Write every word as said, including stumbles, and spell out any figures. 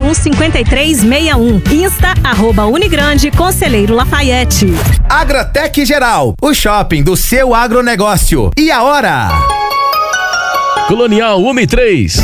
um cinco três seis um. Insta, arroba Unigrande, Conselheiro Lafayette. Agratec Geral, o shopping do seu agronegócio. E a hora? Colonial uma e três.